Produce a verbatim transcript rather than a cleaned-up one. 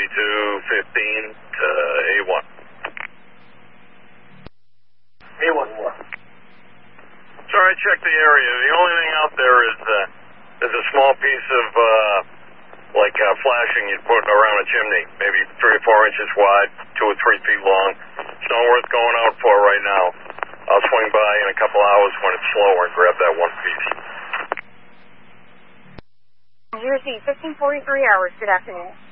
two fifteen to A one. A one. Sorry, I checked the area. The only thing out there is uh, there's a small piece of uh, like uh, flashing you'd put around a chimney, maybe three or four inches wide, two or three feet long. It's not worth going out for right now. I'll swing by in a couple hours when it's slower and grab that one piece. You received fifteen forty-three hours. Good afternoon.